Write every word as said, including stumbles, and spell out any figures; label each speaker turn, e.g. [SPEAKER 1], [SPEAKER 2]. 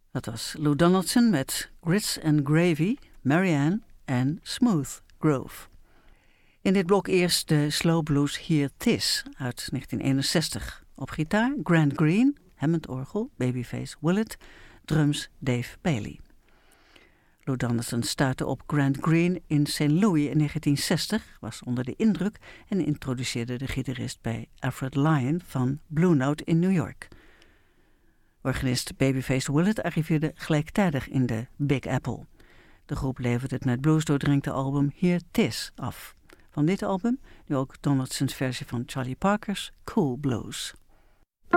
[SPEAKER 1] Dat was Lou Donaldson met Grits and Gravy, Marianne en Smooth Grove. In dit blok eerst de slow blues Here 'Tis uit negentien eenenzestig. Op gitaar Grant Green, Hammond-orgel Babyface Willett, drums Dave Bailey. Lou Donaldson stuitte op Grant Green in Saint Louis in negentien zestig, was onder de indruk en introduceerde de gitarist bij Alfred Lyon van Blue Note in New York. Organist Babyface Willett arriveerde gelijktijdig in de Big Apple. De groep leverde het met blues doordrenkte album Here 'Tis af. Van dit album nu ook Donaldson's versie van Charlie Parker's Cool Blues.